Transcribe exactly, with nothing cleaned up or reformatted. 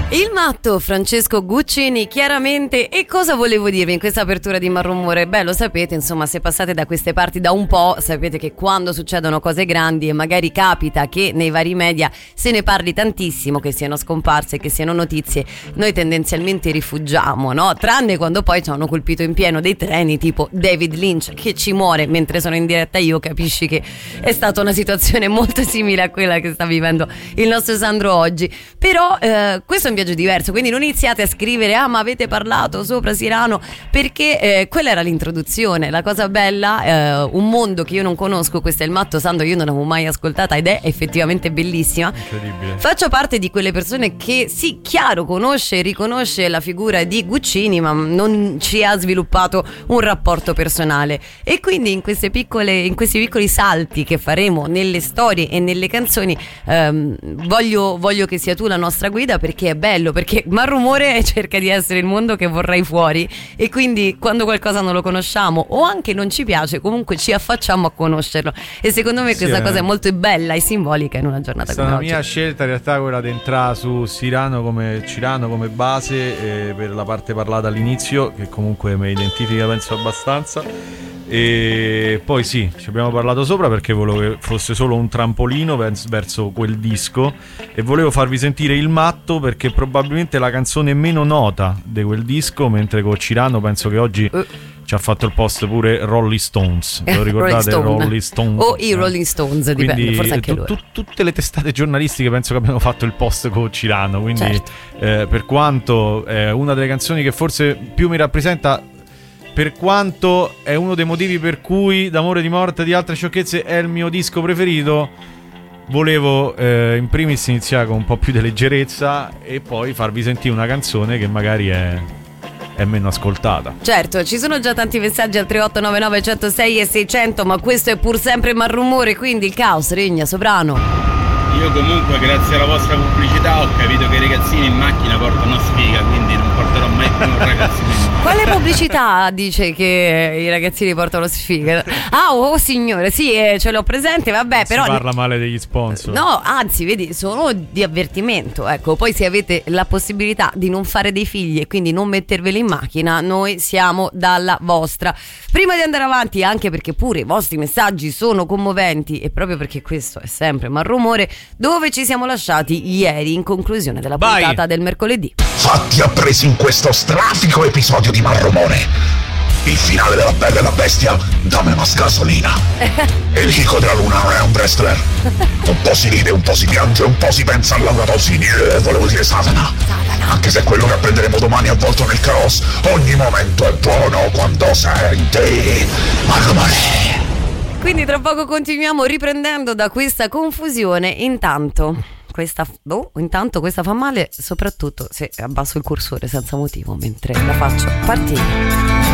Il matto Francesco Guccini, chiaramente. E cosa volevo dirvi in questa apertura di Malrumore? Beh, lo sapete, insomma, se passate da queste parti da un po', sapete che quando succedono cose grandi e magari capita che nei vari media se ne parli tantissimo, che siano scomparse, che siano notizie, noi tendenzialmente rifugiamo, no? Tranne quando poi ci hanno colpito in pieno dei treni, tipo David Lynch che ci muore mentre sono in diretta io, capisci che è stata una situazione molto simile a quella che sta vivendo il nostro Sandro oggi. Però eh, questo è un viaggio diverso, quindi non iniziate a scrivere ah ma avete parlato sopra Sirano, perché eh, quella era l'introduzione. La cosa bella, eh, un mondo che io non conosco, questo è il matto Sandro, io non l'avevo mai ascoltata ed è effettivamente bellissima. Incredibile. Faccio parte di quelle persone che sì, chiaro, conosce e riconosce la figura di Guccini, ma non ci ha sviluppato un rapporto personale, e quindi in queste piccole in questi piccoli salti che faremo nelle storie e nelle canzoni ehm, voglio, voglio che sia tu la nostra guida, perché è bello, perché Malrumore cerca di essere il mondo che vorrei fuori, e quindi quando qualcosa non lo conosciamo o anche non ci piace, comunque ci affacciamo a conoscerlo, e secondo me questa sì, cosa eh. è molto bella e simbolica in una giornata come la oggi. mia scelta in realtà quella di entrare su Sirano come Cirano come base, eh, per la parte parlata all'inizio, che comunque mi identifica penso abbastanza, e poi sì, ci abbiamo parlato sopra perché volevo che fosse solo un trampolino verso quel disco, e volevo farvi sentire Il matto perché probabilmente è la canzone meno nota di quel disco, mentre con Cirano penso che oggi uh. ci ha fatto il post pure Rolling Stones. Ve lo ricordate? Rolling, Rolling Stones o i Rolling Stones, dipende. Quindi, forse anche tu, loro. tu, tutte le testate giornalistiche penso che abbiano fatto il post con Cirano, quindi certo. eh, per quanto è una delle canzoni che forse più mi rappresenta, per quanto è uno dei motivi per cui D'amore, di morte, di altre sciocchezze è il mio disco preferito, volevo eh, in primis iniziare con un po' più di leggerezza e poi farvi sentire una canzone che magari è, è meno ascoltata. Certo, ci sono già tanti messaggi al tre otto nove nove uno zero sei e seicento, ma questo è pur sempre Malrumore, quindi il caos regna sovrano. Io comunque grazie alla vostra pubblicità ho capito che i ragazzini in macchina portano sfiga, quindi non porterò mai più un ragazzino in macchina. Quale pubblicità dice che i ragazzini portano sfiga? Ah, oh signore, sì, eh, ce l'ho presente, vabbè, però si parla male degli sponsor. No, anzi, vedi, sono di avvertimento, ecco. Poi se avete la possibilità di non fare dei figli e quindi non metterveli in macchina, noi siamo dalla vostra. Prima di andare avanti, anche perché pure i vostri messaggi sono commoventi, e proprio perché questo è sempre Malrumore, dove ci siamo lasciati ieri in conclusione della Vai. puntata del mercoledì. Fatti appresi in questo strafico episodio di Malrumore. Il finale della Bella e la Bestia, dammi una sgasolina. E il Chico della Luna non è un wrestler. Un po' si ride, un po' si piange, un po' si pensa alla Pausini, eh, volevo dire Satana. Anche se quello che apprenderemo domani è avvolto nel caos, ogni momento è buono quando senti Malrumore. Quindi tra poco continuiamo riprendendo da questa confusione. Intanto questa, oh, intanto questa fa male, soprattutto se abbasso il cursore senza motivo mentre la faccio partire.